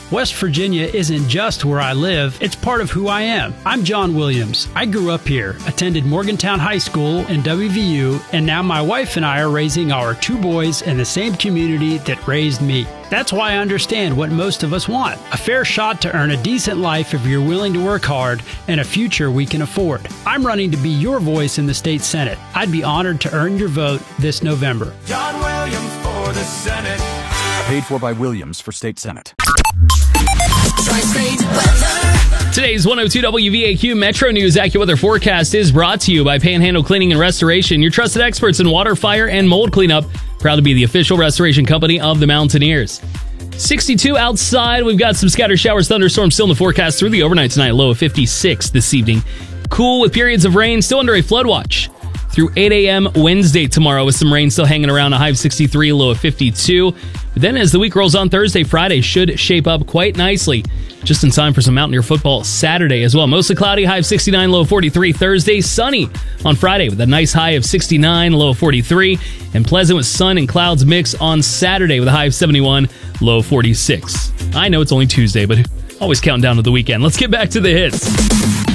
West Virginia isn't just where I live, it's part of who I am. I'm John Williams. I grew up here, attended Morgantown High School and WVU, and now my wife and I are raising our 2 boys in the same community that raised me. That's why I understand what most of us want. A fair shot to earn a decent life if you're willing to work hard, and a future we can afford. I'm running to be your voice in the state Senate. I'd be honored to earn your vote this November. John Williams for the Senate. Paid for by Williams for state Senate. Today's 102 WVAQ Metro News AccuWeather forecast is brought to you by Panhandle Cleaning and Restoration, your trusted experts in water, fire, and mold cleanup. Proud to be the official restoration company of the Mountaineers. 62 outside. We've got some scattered showers, thunderstorms still in the forecast through the overnight tonight. Low of 56 this evening. Cool with periods of rain, still under a flood watch through 8 a.m. Wednesday tomorrow, with some rain still hanging around. A high of 63, low of 52. But then as the week rolls on, Thursday, Friday should shape up quite nicely. Just in time for some Mountaineer football Saturday as well. Mostly cloudy, high of 69, low of 43. Thursday, sunny on Friday with a nice high of 69, low of 43. And pleasant with sun and clouds mix on Saturday with a high of 71, low of 46. I know it's only Tuesday, but always counting down to the weekend. Let's get back to the hits.